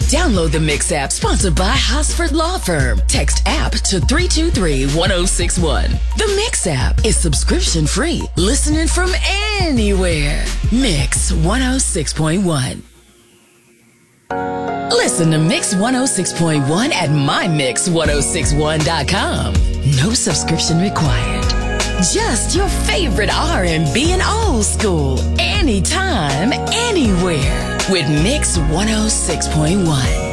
Download the Mix app, sponsored by Hosford Law Firm. Text app to 323-1061. The Mix app is subscription free. Listening from anywhere. Mix 106.1. Listen to Mix 106.1 at mymix1061.com. No subscription required. Just your favorite R&B and old school. Anytime, anywhere. With Mix 106.1.